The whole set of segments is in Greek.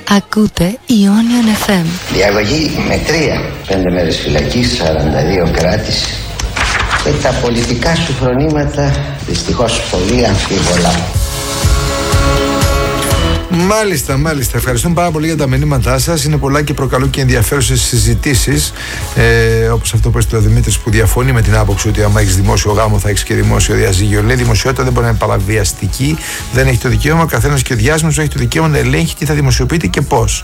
Ακούτε Ionian FM. Διαγωγή με 3, 5 μέρες φυλακή, 42 κράτηση. Και τα πολιτικά σου φρονήματα δυστυχώς πολύ αμφίβολα. Μάλιστα. Ευχαριστούμε πάρα πολύ για τα μηνύματά σας. Είναι πολλά και προκαλούν και ενδιαφέρουσες συζητήσεις. Όπως αυτό που έστειλε ο Δημήτρης, που διαφωνεί με την άποψη ότι άμα έχεις δημόσιο γάμο θα έχεις και δημόσιο διαζύγιο. Λέει: δημοσιότητα δεν μπορεί να είναι παραβιαστική. Δεν έχει το δικαίωμα. Ο καθένας και ο διάσημος έχει το δικαίωμα να ελέγχει τι θα δημοσιοποιείται και πώς.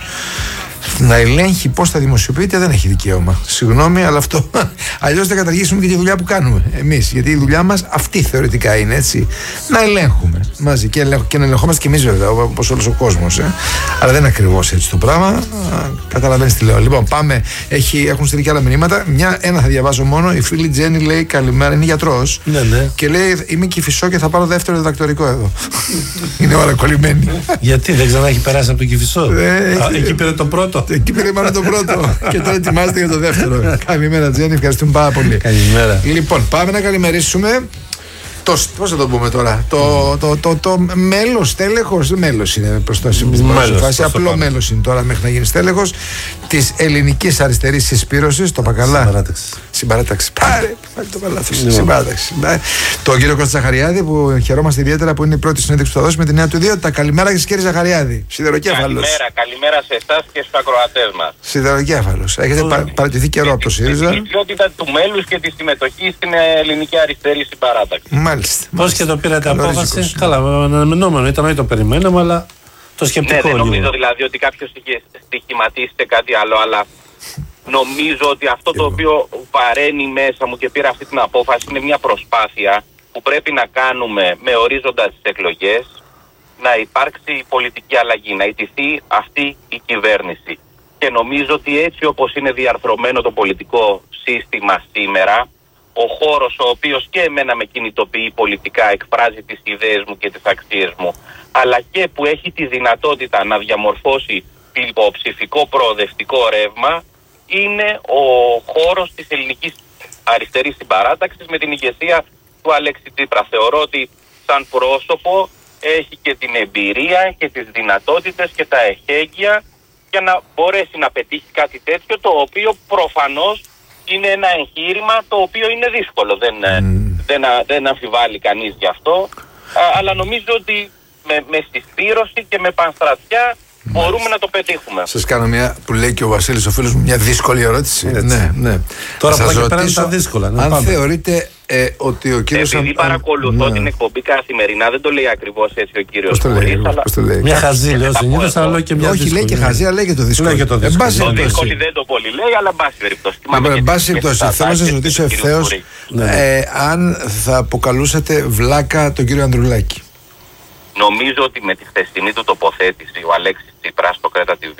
Να ελέγχει πώς θα δημοσιοποιείται δεν έχει δικαίωμα. Συγγνώμη, αλλά αυτό αλλιώς θα καταργήσουμε και τη δουλειά που κάνουμε εμείς. Γιατί η δουλειά μας αυτή θεωρητικά είναι, έτσι. Να ελέγχουμε μαζί και να ελεγχόμαστε κι εμείς, βέβαια, όπως όλος ο κόσμος. Αλλά δεν είναι ακριβώς έτσι το πράγμα. Καταλαβαίνεις τι λέω. Λοιπόν, πάμε. Έχουν στείλει και άλλα μηνύματα. Ένα θα διαβάζω μόνο. Η φίλη Τζέννη λέει: καλημέρα, είναι γιατρός. Ναι. Και λέει: είμαι Κηφισό και θα πάρω δεύτερο διδακτορικό εδώ. Είναι ώρα κολλημένη. Γιατί δεν ξανά έχει περάσει από το Κηφισό? Εκεί πήρε το πρώτο. Εκεί πήρε μόνο το πρώτο. Και τώρα ετοιμάζεται για το δεύτερο. Καλημέρα, Τζέννη, ευχαριστούμε πάρα πολύ. Καλημέρα. Λοιπόν, πάμε να καλημερίσουμε. Πώς θα το πούμε τώρα, το μέλος, τέλεχος, μέλος είναι προς το φάση, απλό μέλος είναι τώρα μέχρι να γίνει τέλεχος της Ελληνικής Αριστερής Συσπήρωσης, το Πακαλά. Συμπαράταξη. Πάρε, το παλάθος. Συμπαράταξη. Τον κύριο Κώστα Ζαχαριάδη, που χαιρόμαστε ιδιαίτερα που είναι η πρώτη συνέντευξη που θα δώσει με τη νέα του ιδιότητα. Καλημέρα και κύριε Ζαχαριάδη. Σιδεροκέφαλος. Καλημέρα σε εσάς και στους ακροατές μας. Σιδεροκέφαλος. Έχετε παρατηθεί καιρό από το ΣΥΡΙΖΑ. Την ιδιότητα του μέλους και τη συμμετοχή στην Ελληνική Αριστερή Συμπαράταξη. Πώς και το πήρατε απόφαση? Καλά, αναμενόμενο ήταν, όχι το περιμέναμε, αλλά το σκεπτικό. Ναι, δεν νομίζω δηλαδή ότι κάποιος είχε στοιχηματίσει κάτι άλλο, αλλά νομίζω ότι αυτό το οποίο βαραίνει μέσα μου και πήρα αυτή την απόφαση είναι μια προσπάθεια που πρέπει να κάνουμε με ορίζοντα τις εκλογές, να υπάρξει πολιτική αλλαγή, να ιτηθεί αυτή η κυβέρνηση. Και νομίζω ότι έτσι όπως είναι διαρθρωμένο το πολιτικό σύστημα σήμερα, ο χώρος ο οποίος και εμένα με κινητοποιεί πολιτικά, εκφράζει τις ιδέες μου και τις αξίες μου, αλλά και που έχει τη δυνατότητα να διαμορφώσει πλειοψηφικό προοδευτικό ρεύμα, είναι ο χώρος της Ελληνικής Αριστερής Συμπαράταξης με την ηγεσία του Αλέξη Τσίπρα. Θεωρώ ότι σαν πρόσωπο έχει και την εμπειρία και τις δυνατότητες και τα εχέγγυα για να μπορέσει να πετύχει κάτι τέτοιο, το οποίο προφανώς είναι ένα εγχείρημα το οποίο είναι δύσκολο. Δεν αμφιβάλλει κανείς γι' αυτό. Αλλά νομίζω ότι με συσπήρωση και με πανστρατιά μπορούμε να το πετύχουμε. Σας κάνω μια, που λέει και ο Βασίλης ο φίλος μου, μια δύσκολη ερώτηση. Ναι. Τώρα θα σας ρωτήσω τα δύσκολα. Αν θεωρείτε ότι ο κύριος... Επειδή παρακολουθώ την εκπομπή καθημερινά, δεν το λέει ακριβώς έτσι ο κύριος Κουρής. Πώς το λέει? Μια χαζή λέω συνήθως, αλλά και μια δύσκολη. Όχι, λέει και χαζή, αλλά λέει και το δύσκολο. Το δύσκολο δεν το πολύ λέει, αλλά εν πάση περιπτώσει. Εν πάση περιπτώσει, θέλω να σας ρωτήσω ευθέως αν θα αποκαλούσατε βλάκα τον κύριο Ανδρουλάκη. Νομίζω ότι με τη χθεσινή του τοποθέτηση ο Αλέξης Τσίπρας στο Κρέτα TV,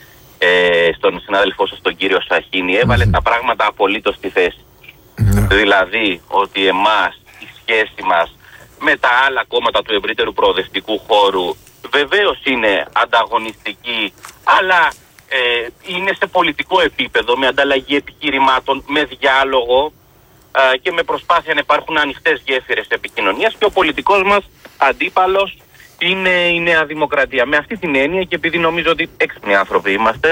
στον συνάδελφό σας τον κύριο Σαχίνη, έβαλε τα πράγματα απολύτως στη θέση. Δηλαδή ότι εμάς η σχέση μας με τα άλλα κόμματα του ευρύτερου προοδευτικού χώρου βεβαίως είναι ανταγωνιστική, αλλά είναι σε πολιτικό επίπεδο, με ανταλλαγή επιχειρημάτων, με διάλογο και με προσπάθεια να υπάρχουν ανοιχτές γέφυρες επικοινωνίας, και ο πολιτικός μας αντίπαλος είναι η Νέα Δημοκρατία. Με αυτή την έννοια, και επειδή νομίζω ότι έξυπνοι άνθρωποι είμαστε,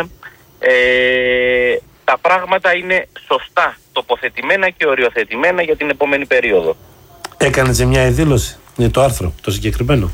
τα πράγματα είναι σωστά τοποθετημένα και οριοθετημένα για την επόμενη περίοδο. Έκανε σε μια δήλωση για το άρθρο, το συγκεκριμένο?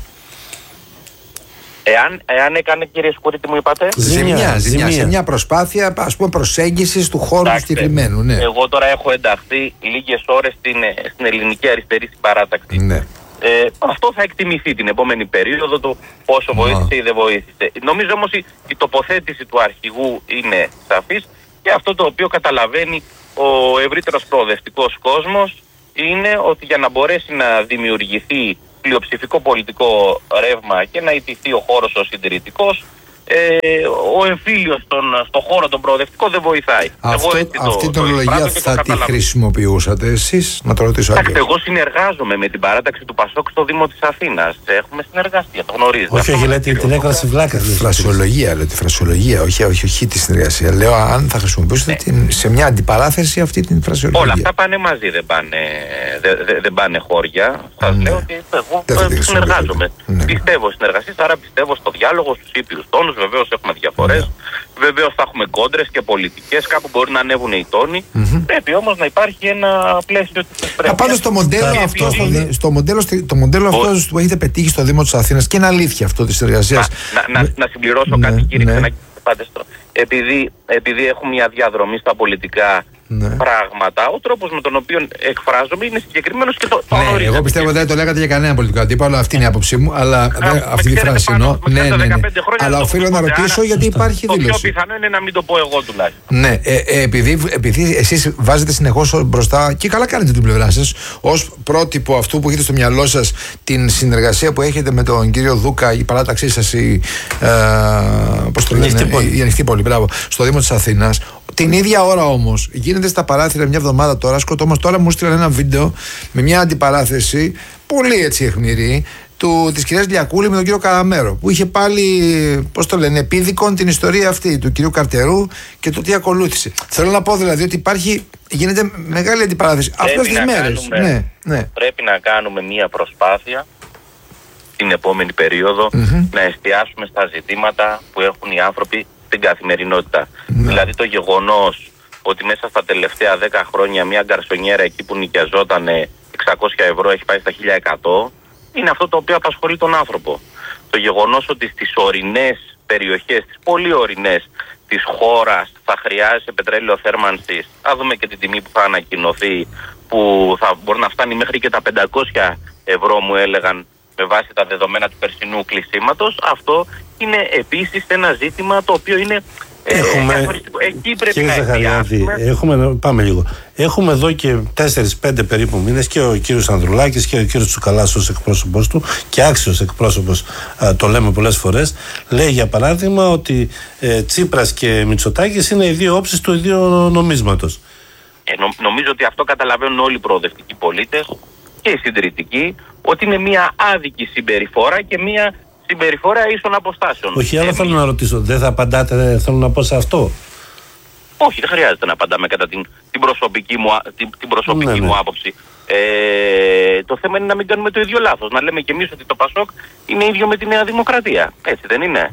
Εάν έκανε, κύριε Σκουρή, τι μου είπατε? Ζημιά. Σε μια προσπάθεια, ας πούμε, προσέγγισης του χώρου του συγκεκριμένου. Ναι. Εγώ τώρα έχω ενταχθεί λίγες ώρες στην Ελληνική Αριστερή Συμπαράταξη. Ναι. Αυτό θα εκτιμηθεί την επόμενη περίοδο, το πόσο βοήθησε ή δεν βοήθησε. Νομίζω όμως η τοποθέτηση του αρχηγού είναι σαφής, και αυτό το οποίο καταλαβαίνει ο ευρύτερος προοδευτικός κόσμος είναι ότι για να μπορέσει να δημιουργηθεί πλειοψηφικό πολιτικό ρεύμα και να ιτηθεί ο χώρος ο συντηρητικός, ο εμφύλιος στον χώρο τον προοδευτικό δεν βοηθάει. Αυτή την ορολογία θα τη χρησιμοποιούσατε εσείς? Να το ρωτήσω άλλο. Εγώ συνεργάζομαι με την παράταξη του Πασόκ στο Δήμο της Αθήνας. Έχουμε συνεργαστεί, το γνωρίζετε. Όχι, λέτε την έκφραση βλάκα. Φρασιολογία, λέω, τη φρασιολογία, όχι τη συνεργασία. Λέω αν θα χρησιμοποιούσατε σε μια αντιπαράθεση αυτή την φρασιολογία. Όλα αυτά πάνε μαζί, δεν πάνε χώρια. Σας λέω ότι εγώ συνεργάζομαι. Πιστεύω συνεργασίες, άρα πιστεύω στο διάλογο, στους ήπιους τόνους, βεβαίως έχουμε διαφορές, βεβαίως θα έχουμε κόντρες και πολιτικές, κάπου μπορεί να ανέβουν οι τόνοι. Πρέπει όμως να υπάρχει ένα πλαίσιο της πρέπει. Πάντως το μοντέλο αυτό που έχετε πετύχει στο Δήμο της Αθήνας, και είναι αλήθεια αυτό της συνεργασίας. Να συμπληρώσω κάτι, κύριε επειδή έχουμε μια διαδρομή στα πολιτικά πράγματα, ο τρόπος με τον οποίο εκφράζομαι είναι συγκεκριμένος και το ορίζεται. Εγώ πιστεύω δεν το λέγατε για κανένα πολιτικό αντίπαλο, αυτή είναι η άποψη μου, αλλά αυτή τη φράση εννοώ. Αλλά οφείλω να ρωτήσω γιατί υπάρχει δήλωση. Το πιο πιθανό είναι να μην το πω εγώ τουλάχιστον. Ναι, επειδή εσείς βάζετε συνεχώς μπροστά, και καλά κάνετε την πλευρά σας, ως πρότυπο αυτού που έχετε στο μυαλό σας, την συνεργασία που έχετε με τον κύριο Δούκα, η παράταξή σας, η Ανοιχτή Πόλη, στο Δήμο της Αθήνας. Την ίδια ώρα όμως γίνεται στα παράθυρα μια εβδομάδα τώρα, σκοτώμας. Τώρα μου στείλαν ένα βίντεο με μια αντιπαράθεση πολύ έτσι αιχμηρή της κυρίας Λιακούλη με τον κύριο Καραμέρο, που είχε πάλι, επίδικον την ιστορία αυτή του κυρίου Καρτερού και το τι ακολούθησε. Θέλω να πω δηλαδή ότι γίνεται μεγάλη αντιπαράθεση αυτές τις μέρες. Πρέπει να κάνουμε μια προσπάθεια την επόμενη περίοδο να εστιάσουμε στα ζητήματα που έχουν οι άνθρωποι στην καθημερινότητα. Δηλαδή το γεγονός ότι μέσα στα τελευταία 10 χρόνια μια γκαρσονιέρα εκεί που νοικιαζόταν 600 ευρώ έχει πάει στα 1100, είναι αυτό το οποίο απασχολεί τον άνθρωπο. Το γεγονός ότι στις ορεινές περιοχές, τις πολύ ορεινές της χώρας θα χρειάζεται πετρέλαιο θέρμανσης, θα δούμε και την τιμή που θα ανακοινωθεί, που θα μπορεί να φτάνει μέχρι και τα 500 ευρώ μου έλεγαν με βάση τα δεδομένα του περσινού κλεισίματος. Αυτό είναι επίσης ένα ζήτημα το οποίο είναι εκεί πρέπει να εστιάσουμε. Πάμε λίγο. Έχουμε εδώ και 4-5 περίπου μήνες και ο κύριος Ανδρουλάκης και ο κύριος Τσουκαλάς ως εκπρόσωπος του και άξιος εκπρόσωπος, το λέμε πολλές φορές, λέει για παράδειγμα ότι Τσίπρας και Μητσοτάκης είναι οι δύο όψεις του ίδιου νομίσματος. Νομίζω ότι αυτό καταλαβαίνουν όλοι οι προοδευτικοί πολίτες και οι συντηρητικοί, ότι είναι μια άδικη συμπεριφορά και μια συμπεριφορά ίσων αποστάσεων. Όχι, αλλά θέλω να ρωτήσω, δεν θα απαντάτε, θέλω να πω σε αυτό? Όχι, δεν χρειάζεται να απαντάμε κατά την προσωπική μου άποψη. Το θέμα είναι να μην κάνουμε το ίδιο λάθος. Να λέμε κι εμείς ότι το ΠΑΣΟΚ είναι ίδιο με τη Νέα Δημοκρατία. Έτσι δεν είναι?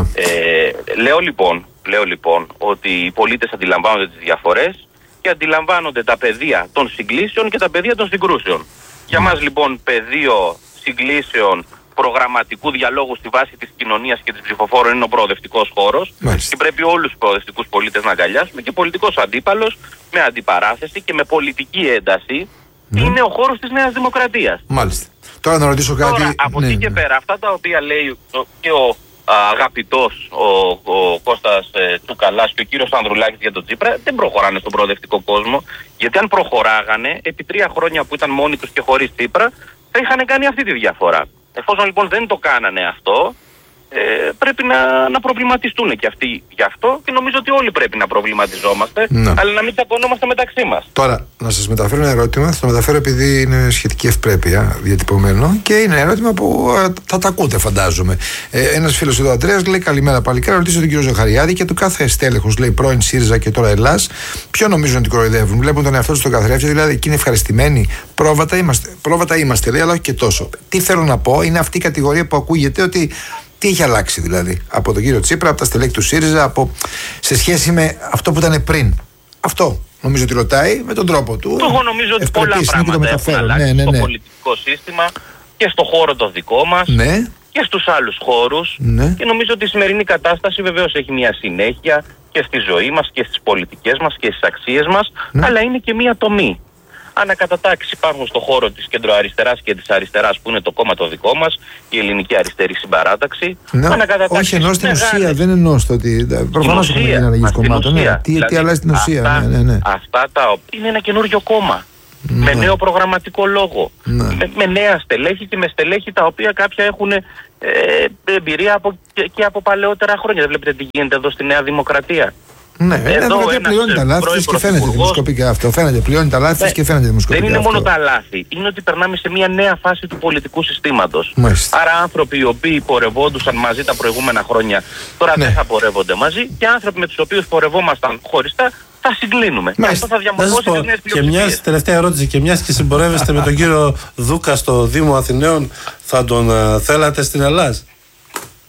Λέω λοιπόν ότι οι πολίτες αντιλαμβάνονται τις διαφορές και αντιλαμβάνονται τα πεδία των συγκλήσεων και τα πεδία των συγκρούσεων. Για μας λοιπόν πεδίο συγκλήσεων προγραμματικού διαλόγου στη βάση της κοινωνίας και της ψηφοφόρων είναι ο προοδευτικός χώρος. Και πρέπει όλους τους προοδευτικούς πολίτες να αγκαλιάσουμε, και πολιτικός αντίπαλος με αντιπαράθεση και με πολιτική ένταση είναι ο χώρος της Νέας Δημοκρατίας. Μάλιστα. Τώρα να ρωτήσω κάτι. Τώρα, από εκεί και πέρα, αυτά τα οποία λέει και ο αγαπητός ο Κώστας Τσουκαλάς και ο κύριος Ανδρουλάκης για τον Τσίπρα δεν προχωράνε στον προοδευτικό κόσμο, γιατί αν προχωράγανε επί 3 χρόνια που ήταν μόνοι τους και χωρίς Τσίπρα θα είχαν κάνει αυτή τη διαφορά. Εφόσον λοιπόν δεν το κάνανε αυτό, πρέπει να προβληματιστούν και αυτοί γι' αυτό, και νομίζω ότι όλοι πρέπει να προβληματιζόμαστε, αλλά να μην τσακωνόμαστε μεταξύ μας. Τώρα, να σας μεταφέρω ένα ερώτημα, θα το μεταφέρω επειδή είναι σχετική ευπρέπεια διατυπωμένο και είναι ερώτημα που θα τα ακούτε, φαντάζομαι. Ένας φίλος εδώ, Αντρέας, λέει: καλημέρα παλικάρι. Ρωτήσω τον κύριο Ζαχαριάδη και του κάθε στέλεχος, λέει πρώην ΣΥΡΙΖΑ και τώρα Ελλάς, ποιο νομίζουν ότι κοροϊδεύουν? Βλέπουν τον εαυτό του στον καθρέφτη, δηλαδή εκεί είναι ευχαριστημένοι. Πρόβατα είμαστε, λέει, αλλά όχι και τόσο. Τι θέλω να πω, είναι αυτή η κατηγορία που ακούγεται ότι. Τι έχει αλλάξει δηλαδή από τον κύριο Τσίπρα, από τα στελέχη του ΣΥΡΙΖΑ, σε σχέση με αυτό που ήταν πριν? Αυτό νομίζω ότι ρωτάει με τον τρόπο του. Εγώ νομίζω ότι πολλά πράγματα έχουν αλλάξει στο πολιτικό σύστημα και στο χώρο το δικό μας και στους άλλους χώρους. Και νομίζω ότι η σημερινή κατάσταση βεβαίως έχει μια συνέχεια και στη ζωή μας και στις πολιτικές μας και στις αξίες μας, αλλά είναι και μια τομή. Ανακατατάξεις υπάρχουν στον χώρο της κεντροαριστεράς και της αριστεράς, που είναι το κόμμα το δικό μας, η Ελληνική Αριστερή Συμπαράταξη. Όχι, εννοώ στην ουσία, δεν εννοώ στο ότι. Προφανώς έχουμε γίνει αλλαγή κομμάτων. Τι αλλάζει στην ουσία. Αυτά τα οποία είναι ένα καινούριο κόμμα. Με νέο προγραμματικό λόγο. Με νέα στελέχη και με στελέχη τα οποία κάποια έχουν εμπειρία και από παλαιότερα χρόνια. Δεν βλέπετε τι γίνεται εδώ στη Νέα Δημοκρατία? Ναι, εδώ πληρώνει τα λάθη της και φαίνεται δημοσκοπικά αυτό. Πληρώνει τα λάθη της και φαίνεται δημοσκοπικά. Δεν είναι μόνο τα λάθη. Είναι ότι περνάμε σε μια νέα φάση του πολιτικού συστήματος. Άρα άνθρωποι οι οποίοι πορευόντουσαν μαζί τα προηγούμενα χρόνια τώρα δεν θα πορεύονται μαζί, και άνθρωποι με τους οποίους πορευόμασταν χωριστά θα συγκλίνουμε. Και αυτό θα διαμορφώσει τις νέες πλειοψηφίες. Και τελευταία ερώτηση, και μιας και συμπορεύεστε με τον κύριο Δούκα στο Δήμο Αθηναίων, θα τον θέλατε στην Ελλάδα?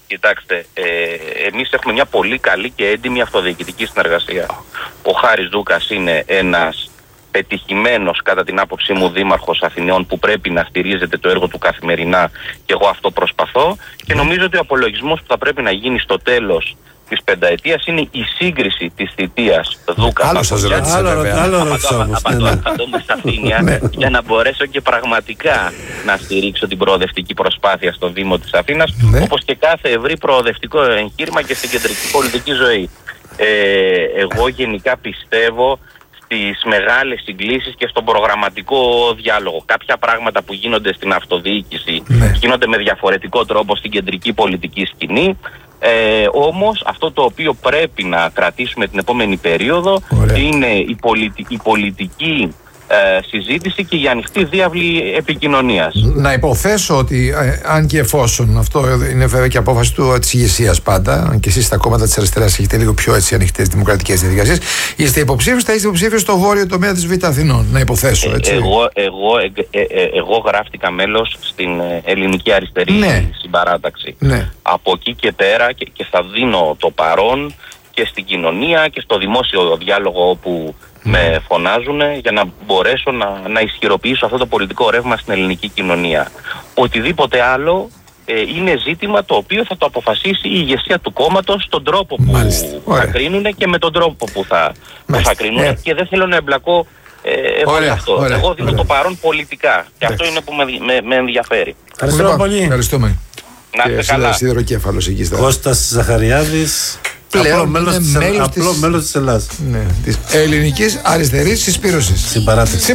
Κοιτάξτε, εμείς έχουμε μια πολύ καλή και έντιμη αυτοδιοικητική συνεργασία. Ο Χάρης Δούκας είναι ένας πετυχημένος, κατά την άποψή μου, δήμαρχος Αθηναίων που πρέπει να στηρίζεται το έργο του καθημερινά, και εγώ αυτό προσπαθώ, και νομίζω ότι ο απολογισμός που θα πρέπει να γίνει στο τέλος της πενταετίας είναι η σύγκριση της θητείας Δούκα. Άλλο σας ρώτησε βέβαια. Απαντώ με σαφήνεια για να μπορέσω και πραγματικά να στηρίξω την προοδευτική προσπάθεια στο Δήμο της Αθήνας, όπως και κάθε ευρύ προοδευτικό εγχείρημα και στην κεντρική πολιτική ζωή. Εγώ γενικά πιστεύω στις μεγάλες συγκλήσεις και στον προγραμματικό διάλογο. Κάποια πράγματα που γίνονται στην αυτοδιοίκηση γίνονται με διαφορετικό τρόπο στην κεντρική πολιτική σκηνή. Όμως αυτό το οποίο πρέπει να κρατήσουμε την επόμενη περίοδο είναι η πολιτική συζήτηση και η ανοιχτή διάβλη επικοινωνίας. Να υποθέσω ότι αν και εφόσον αυτό είναι βέβαια και απόφαση της ηγεσίας πάντα, αν και εσείς στα κόμματα της αριστεράς έχετε λίγο πιο ανοιχτές δημοκρατικές διαδικασίες, είστε υποψήφιος, θα είστε υποψήφιος στο βόρειο τομέα της Β' Αθηνών. Να υποθέσω, έτσι. Εγώ γράφτηκα μέλος στην Ελληνική Αριστερή Συμπαράταξη. Από εκεί και πέρα και θα δίνω το παρόν και στην κοινωνία και στο δημόσιο διάλογο όπου με φωνάζουν, για να μπορέσω να ισχυροποιήσω αυτό το πολιτικό ρεύμα στην ελληνική κοινωνία. Οτιδήποτε άλλο είναι ζήτημα το οποίο θα το αποφασίσει η ηγεσία του κόμματος στον τρόπο που θα κρίνουν και με τον τρόπο που θα κρίνουν, και δεν θέλω να εμπλακώ αυτό. Εγώ δίνω το παρόν πολιτικά και αυτό είναι που με ενδιαφέρει. Ευχαριστούμε πολύ. Ευχαριστούμε. Να είστε καλά. Σιδεροκέφαλος εκεί στα... Κώστας Ζαχαριάδης, απλό μέλος της Ελλάδας. Ναι, της Ελληνικής Αριστερής Συσπήρωσης. Συμπαράταξη.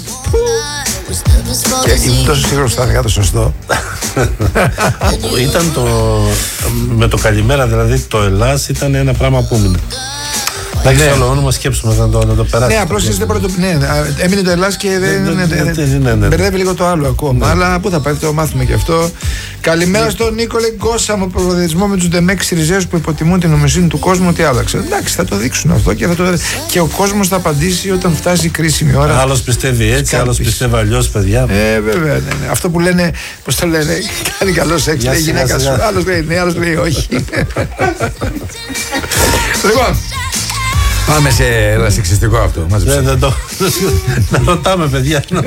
Και ήμουν τόσο σίγουρος ότι θα είχα το σωστό. Ήταν με το καλημέρα, δηλαδή το Ελλάς ήταν ένα πράγμα που έμεινε. Εντάξει, όλο όνομα σκέψουμε να το περάσει. Ναι, απλώς είστε πρώτο. Ναι, έμεινε το Ελλάς και μπερδεύει λίγο το άλλο ακόμα. Αλλά πού θα πάει, το μάθουμε και αυτό. Καλημέρα στον Νίκολε Γκώσαμο, προβαδισμό με τους Ντεμέξ Σιριζέους που υποτιμούν την νομοσύνη του κόσμου ότι άλλαξε. Εντάξει, θα το δείξουν αυτό και ο κόσμος θα απαντήσει όταν φτάσει η κρίσιμη ώρα. Άλλος πιστεύει έτσι, άλλος πιστεύει αλλιώς, παιδιά. Βέβαια, ναι. Αυτό που λένε, πώς το λένε, κάνει καλό σεξ, λέει η γυναίκα σου. Άλλος λέει ναι, άλλος λέει όχι. Λοιπόν. Πάμε σε ένα σεξιστικό αυτό. Να ρωτάμε, παιδιά. Να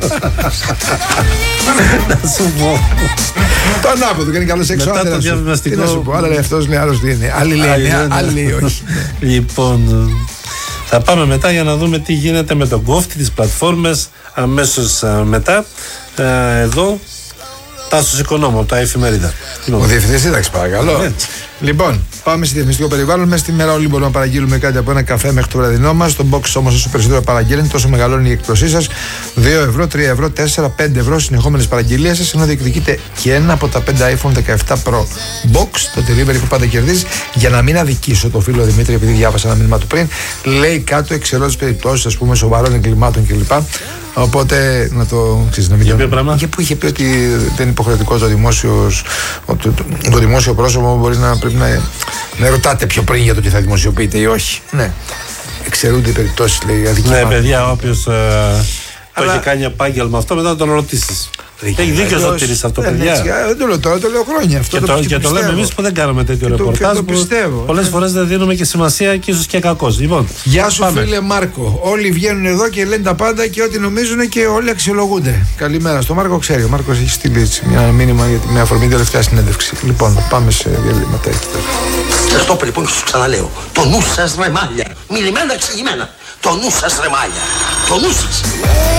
σου πω. Το ανάποδο, κάνει καλό σεξ. Μετά το διαβιβαστικό. Τι να σου πω, άλλα λέει αυτός, λέει άλλος τι είναι. Άλλοι λέει ναι, άλλοι λέει όχι. Λοιπόν, θα πάμε μετά για να δούμε τι γίνεται με τον κόφτη, τις πλατφόρμες αμέσως μετά. Εδώ Τάσος Οικονόμου από τα Εφημερίδα. Ο Διευθυντής Σύνταξης, παρακαλώ. Λοιπόν, πάμε σε διαφημιστικό περιβάλλον. Μέσα στη μέρα όλοι μπορούμε να παραγγείλουμε κάτι από ένα καφέ μέχρι το βραδινό μας. Στο box όμως, όσο περισσότερο παραγγέλνει, τόσο μεγαλώνει η εκπτωσή σας. 2 ευρώ, 3 ευρώ, 4, 5 ευρώ συνεχόμενες παραγγελίες σας. Ενώ διεκδικείτε και ένα από τα 5 iPhone 17 Pro Box, το delivery που πάντα κερδίζει. Για να μην αδικήσω το φίλο Δημήτρη, επειδή διάβασα ένα μήνυμα του πριν, λέει κάτω εξαιρετικές περιπτώσεις, ας πούμε, σοβαρών εγκλημάτων κλπ. Οπότε να το ξέρεις, να μην για ποιο πράγμα? Και που είχε πει ότι δεν είναι υποχρεωτικό το δημόσιο πρόσωπο μπορεί να πρέπει να ρωτάτε πιο πριν για το τι θα δημοσιοποιείτε ή όχι. Ναι. Εξαιρούνται οι περιπτώσεις, λέει, αδικημάτων. Ναι, παιδιά, όποιος το έχει κάνει επάγγελμα αυτό, μετά να τον ρωτήσεις. Έχει δίκιο στο τηρείς αυτό, παιδιά. Δεν το λέω τώρα, το λέω χρόνια. Και το λέμε εμείς που δεν κάνουμε τέτοιο ρεπορτάζ. Πολλές φορές δεν δίνουμε και σημασία και ίσως και κακώς. Λοιπόν, γεια σου, φίλε Μάρκο. Όλοι βγαίνουν εδώ και λένε τα πάντα και ό,τι νομίζουν και όλοι αξιολογούνται. Καλημέρα στο Μάρκο, ξέρει. Ο Μάρκος έχει στείλει ένα μήνυμα με αφορμή τελευταία συνέντευξη. Λοιπόν, πάμε σε διαλύματα. Στοπ, λοιπόν, και σου ξαναλέω. Το νου σας ρε μάλια. Μιλημένα, εξηγημένα. Το νου σας ρε μάλια. Το νου σας.